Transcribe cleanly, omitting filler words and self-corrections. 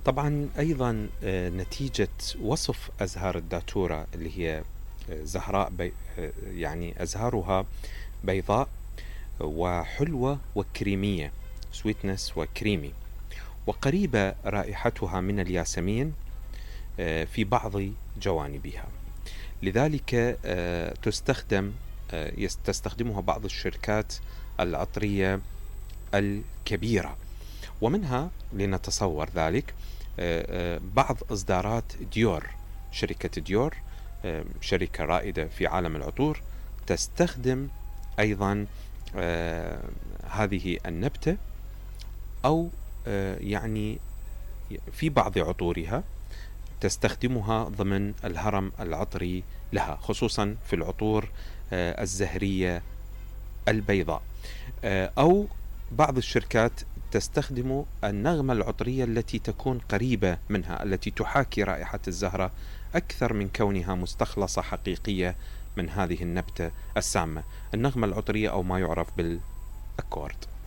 طبعا أيضا نتيجة وصف أزهار الداتورة اللي هي زهراء يعني أزهارها بيضاء وحلوة وكريمية، سويتنس وكريمي، وقريبة رائحتها من الياسمين في بعض جوانبها. لذلك تستخدمها بعض الشركات العطرية الكبيرة، ومنها لنتصور ذلك بعض إصدارات ديور. شركة ديور شركة رائدة في عالم العطور، تستخدم أيضا هذه النبتة، أو يعني في بعض عطورها تستخدمها ضمن الهرم العطري لها، خصوصا في العطور الزهرية البيضاء. أو بعض الشركات تستخدم النغمة العطرية التي تكون قريبة منها، التي تحاكي رائحة الزهرة أكثر من كونها مستخلصة حقيقية من هذه النبتة السامة، النغمة العطرية أو ما يعرف بالأكورد.